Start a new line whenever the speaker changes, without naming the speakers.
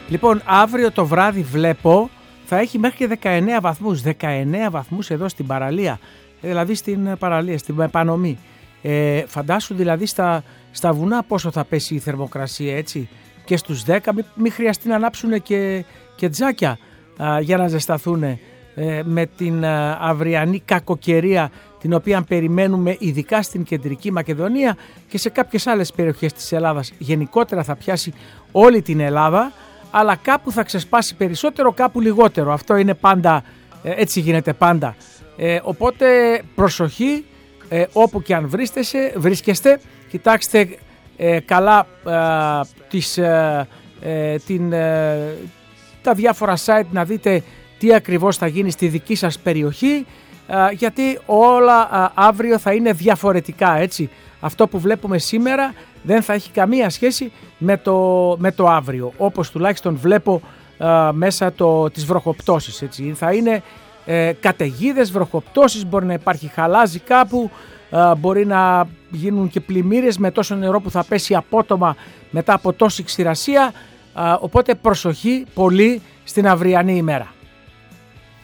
Λοιπόν, αύριο το βράδυ βλέπω θα έχει μέχρι και 19 βαθμούς. 19 βαθμούς εδώ στην παραλία. Δηλαδή στην παραλία, στην επανομή. Φαντάσου δηλαδή στα βουνά πόσο θα πέσει η θερμοκρασία, έτσι. Και στους 10 μην χρειαστεί να ανάψουν και τζάκια για να ζεσταθούν με την αυριανή κακοκαιρία την οποία περιμένουμε ειδικά στην Κεντρική Μακεδονία και σε κάποιες άλλες περιοχές της Ελλάδας. Γενικότερα θα πιάσει όλη την Ελλάδα, αλλά κάπου θα ξεσπάσει περισσότερο, κάπου λιγότερο. Αυτό είναι πάντα, έτσι γίνεται πάντα. Οπότε προσοχή, όπου και αν βρίσκεστε, κοιτάξτε καλά τα διάφορα site να δείτε τι ακριβώς θα γίνει στη δική σας περιοχή, γιατί όλα αύριο θα είναι διαφορετικά, έτσι. Αυτό που βλέπουμε σήμερα δεν θα έχει καμία σχέση με το αύριο, όπως τουλάχιστον βλέπω μέσα τις βροχοπτώσεις, έτσι. Θα είναι καταιγίδες, βροχοπτώσεις, μπορεί να υπάρχει χαλάζι κάπου, μπορεί να γίνουν και πλημμύρες με τόσο νερό που θα πέσει απότομα μετά από τόση ξηρασία, οπότε προσοχή πολύ στην αυριανή ημέρα.